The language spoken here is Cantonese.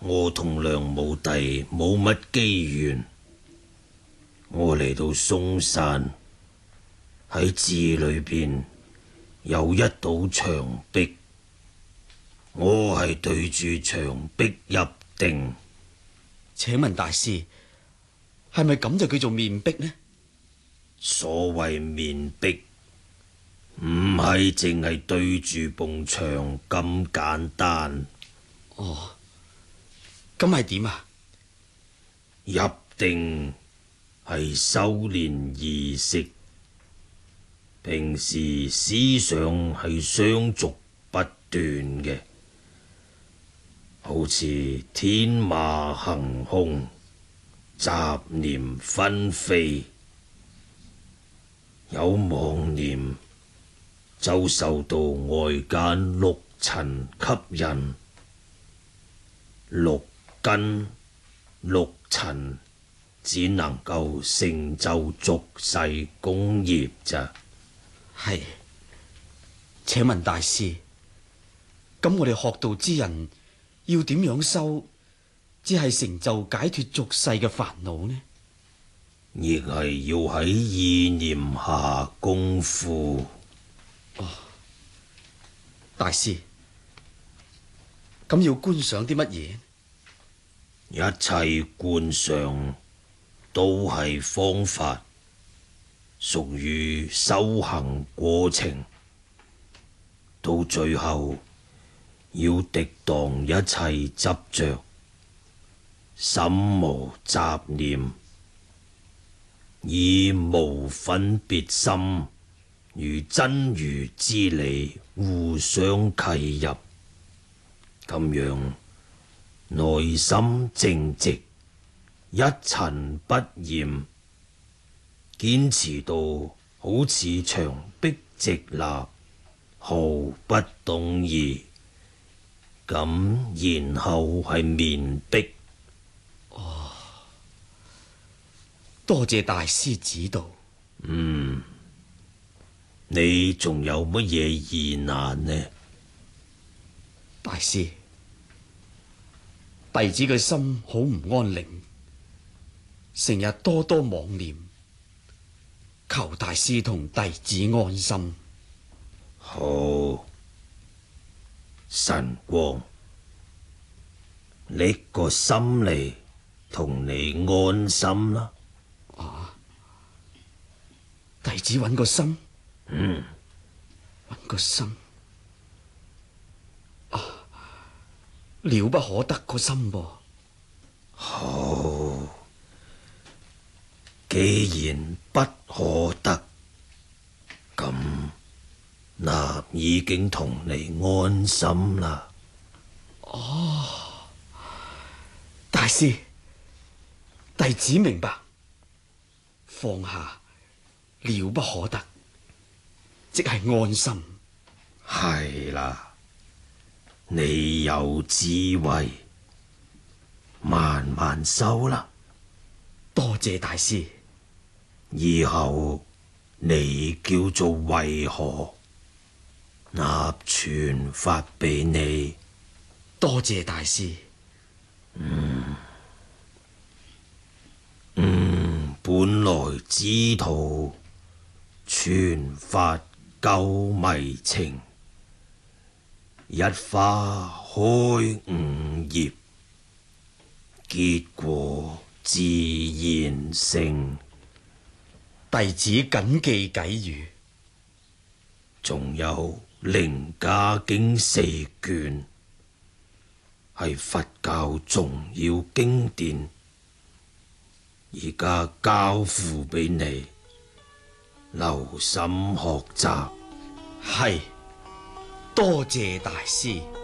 我同梁武帝冇乜機緣，我嚟到嵩山，喺寺裏邊有一堵牆壁，我係對住牆壁入定。 請問大師，係咪咁就叫做面壁呢？ 所謂面壁，唔係淨係對住埲牆咁簡單。 哦，咁係點啊？ 入定係修煉儀式，平時思想係相續不斷嘅，好似天馬行空，雜念紛飛，有妄念就受到外間六塵吸引，六根六塵只能夠成就俗世功業咋。 係，請問大師，咁我哋學道之人要點樣修，只係成就解脫俗世嘅煩惱呢？ 亦係要喺意念下功夫。 哦，大師，咁要觀想啲乜嘢？ 一切觀想都係方法，屬於修行過程，到最後要滌蕩一切執着，心無雜念，以無分別心與真如之理互相契入，咁樣內心正直，一塵不染，堅持到好似牆壁直立，毫不動搖，咁然後係面壁。 哦，多謝大師指導。 你仲有乜嘢疑難呢？ 大師，弟子嘅心好唔安寧，成日多多妄念，求大師同弟子安心。 好，神光，搦個心嚟同你安心啦。 啊，弟子揾個心。揾個心啊，了不可得個心噃。 好，既然不可得，咁那已經同你安心啦。 哦，大師，弟子明白，放下了不可得，即係安心。 係啦，你有智慧，慢慢修啦。 多謝大師。 以後你叫做為何，納傳法俾你。 多謝大師。 本來之徒傳法救迷情，一花開五葉，結果自然成。 弟子謹記偈語。 仲有《楞伽經》4卷，係佛教重要經典，而家交付俾你，留心學習。 係，多謝大師。